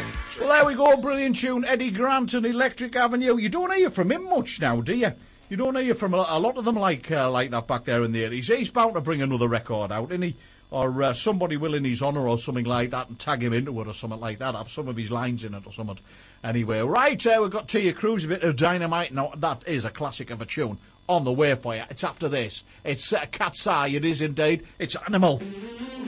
Well, there we go, brilliant tune, Eddie Grant and Electric Avenue. You don't hear from him much now, do you? You don't hear from a lot of them like that back there in the 80s. He's bound to bring another record out, isn't he? Or somebody will in his honour or something like that and tag him into it or something like that. Have some of his lines in it or something. Anyway, right, we've got Tia Cruz, a bit of Dynamite. Now, that is a classic of a tune. On the way for you. It's after this. It's Cat's Eye, it is indeed. It's Animal.